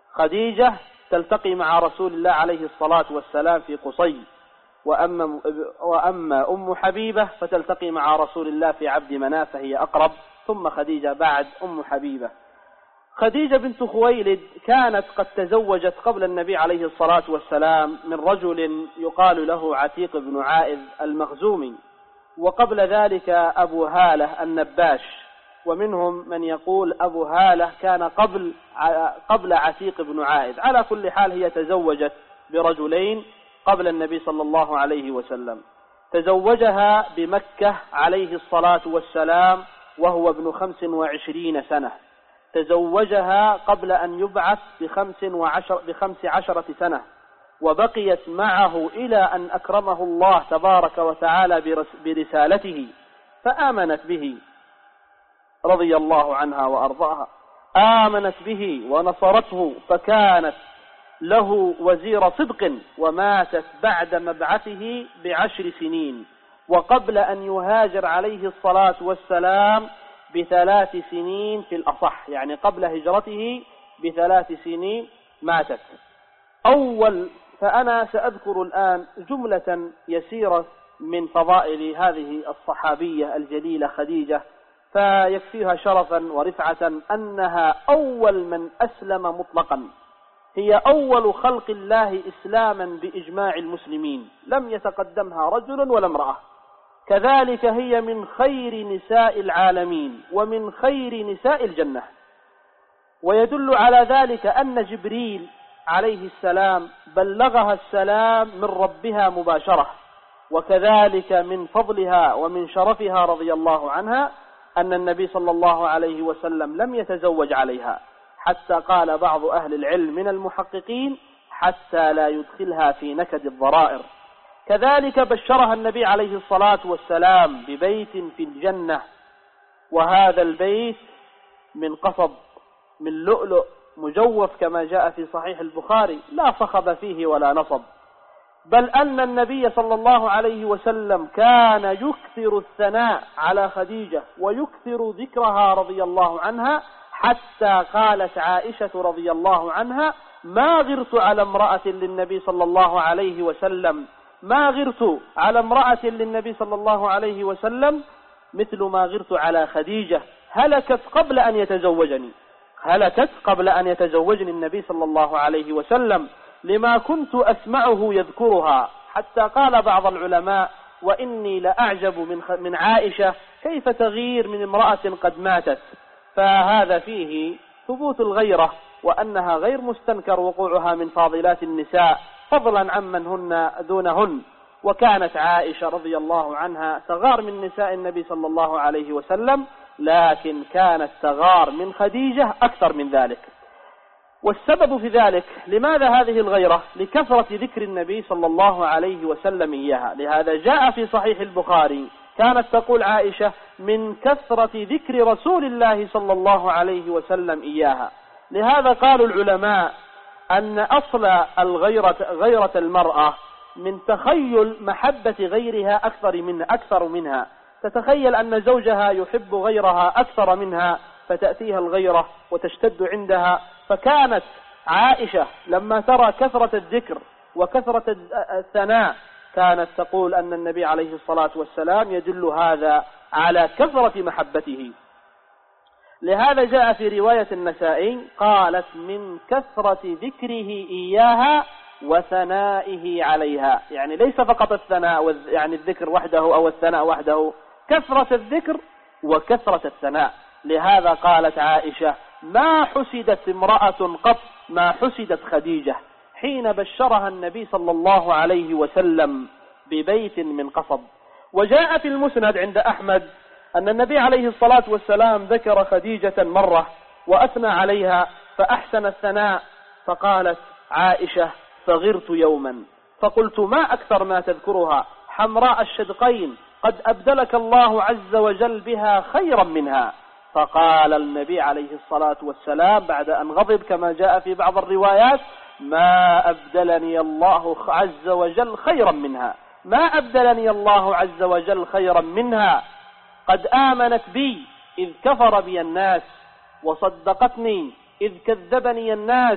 خديجة تلتقي مع رسول الله عليه الصلاة والسلام في قصي، وأما أم حبيبة فتلتقي مع رسول الله في عبد مناف، فهي أقرب، ثم خديجة بعد أم حبيبة. خديجة بنت خويلد كانت قد تزوجت قبل النبي عليه الصلاة والسلام من رجل يقال له عتيق بن عائذ المخزومي، وقبل ذلك أبو هالة النباش، ومنهم من يقول أبو هالة كان قبل عتيق بن عائذ. على كل حال هي تزوجت برجلين قبل النبي صلى الله عليه وسلم. تزوجها بمكة عليه الصلاة والسلام وهو ابن 25 سنة، تزوجها قبل أن يبعث ب15 سنة، وبقيت معه إلى أن أكرمه الله تبارك وتعالى برسالته، فآمنت به رضي الله عنها وأرضاها، آمنت به ونصرته، فكانت له وزير صدق، وماتت بعد مبعثه ب10 سنين، وقبل أن يهاجر عليه الصلاة والسلام ب3 سنين في الأصح، يعني قبل هجرته ب3 سنين ماتت. فأنا سأذكر الآن جملة يسيرة من فضائل هذه الصحابية الجليلة خديجة، فيكفيها شرفا ورفعة أنها أول من أسلم مطلقا، هي أول خلق الله إسلاما بإجماع المسلمين، لم يتقدمها رجل ولا امرأة. كذلك هي من خير نساء العالمين ومن خير نساء الجنة. ويدل على ذلك أن جبريل عليه السلام بلغها السلام من ربها مباشرة. وكذلك من فضلها ومن شرفها رضي الله عنها أن النبي صلى الله عليه وسلم لم يتزوج عليها، حتى قال بعض أهل العلم من المحققين حتى لا يدخلها في نكد الضرائر. كذلك بشرها النبي عليه الصلاة والسلام ببيت في الجنة، وهذا البيت من قصب من لؤلؤ مجوف كما جاء في صحيح البخاري، لا صخب فيه ولا نصب، بل أن النبي صلى الله عليه وسلم كان يكثر الثناء على خديجة ويكثر ذكرها رضي الله عنها، حتى قالت عائشة رضي الله عنها: ما غرت على امرأة للنبي صلى الله عليه وسلم، ما غرت على امرأة للنبي صلى الله عليه وسلم مثل ما غرت على خديجة، هلكت قبل أن يتزوجني، هلكت قبل أن يتزوجني النبي صلى الله عليه وسلم، لما كنت أسمعه يذكرها. حتى قال بعض العلماء: وإني لأعجب من عائشة كيف تغير من امرأة قد ماتت. فهذا فيه ثبوت الغيرة، وأنها غير مستنكر وقوعها من فاضلات النساء فضلا عمن هن دونهن. وكانت عائشة رضي الله عنها تغار من نساء النبي صلى الله عليه وسلم، لكن كانت تغار من خديجة أكثر من ذلك. والسبب في ذلك، لماذا هذه الغيرة؟ لكثرة ذكر النبي صلى الله عليه وسلم إياها. لهذا جاء في صحيح البخاري كانت تقول عائشة: من كثرة ذكر رسول الله صلى الله عليه وسلم إياها. لهذا قالوا العلماء أن أصل غيرة المرأة من تخيل محبة غيرها أكثر منها، تتخيل أن زوجها يحب غيرها أكثر منها، فتأتيها الغيرة وتشتد عندها. فكانت عائشة لما ترى كثرة الذكر وكثرة الثناء كانت تقول أن النبي عليه الصلاة والسلام يدل هذا على كثرة محبته. لهذا جاء في رواية النسائي قالت: من كثرة ذكره إياها وثنائه عليها، يعني ليس فقط الثناء يعني الذكر وحده أو الثناء وحده، كثرة الذكر وكثرة الثناء. لهذا قالت عائشة: ما حسدت امرأة قط ما حسدت خديجة، حين بشرها النبي صلى الله عليه وسلم ببيت من قصب. وجاء في المسند عند أحمد أن النبي عليه الصلاة والسلام ذكر خديجة مرة وأثنى عليها فأحسن الثناء، فقالت عائشة: فغرت يوما فقلت: ما أكثر ما تذكرها، حمراء الشدقين، قد أبدلك الله عز وجل بها خيرا منها. فقال النبي عليه الصلاة والسلام بعد أن غضب كما جاء في بعض الروايات: ما أبدلني الله عز وجل خيرا منها، ما أبدلني الله عز وجل خيرا منها، قد آمنت بي إذ كفر بي الناس، وصدقتني إذ كذبني الناس،